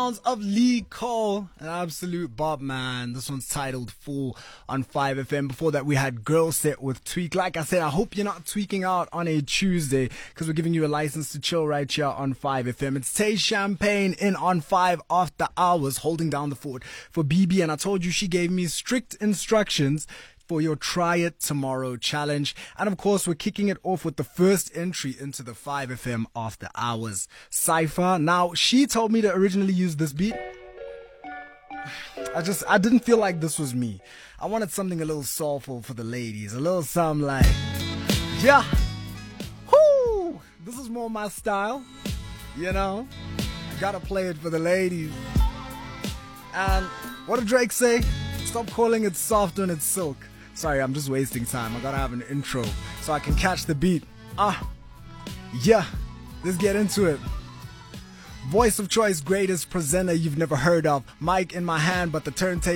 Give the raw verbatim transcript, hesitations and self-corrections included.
Sounds of Lee Cole, an absolute bob, man. This one's titled Fool on five F M. Before that, we had Girl Set with Tweak. Like I said, I hope you're not tweaking out on a Tuesday because we're giving you a license to chill right here on five F M. It's Tay Champagne in on five after hours, holding down the fort for B B. And I told you she gave me strict instructions for your Try It Tomorrow challenge. And of course, we're kicking it off with the first entry into the five F M After Hours Cypher. Now, she told me to originally use this beat. I just, I didn't feel like this was me. I wanted something a little soulful for the ladies. A little something like, yeah, whoo, this is more my style, you know? I gotta play it for the ladies. And what did Drake say? Stop calling it soft when it's silk. Sorry, I'm just wasting time. I gotta have an intro so I can catch the beat. Ah, yeah, let's get into it. Voice of choice, greatest presenter you've never heard of. Mic in my hand, but the turntable